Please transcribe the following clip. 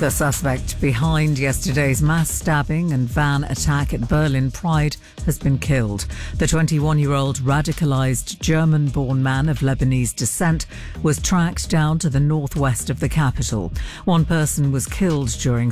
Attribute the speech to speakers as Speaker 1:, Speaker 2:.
Speaker 1: The suspect behind yesterday's mass stabbing and van attack at Berlin Pride has been killed. The 21-year-old radicalised German-born man of Lebanese descent was tracked down to the northwest of the capital. One person was killed during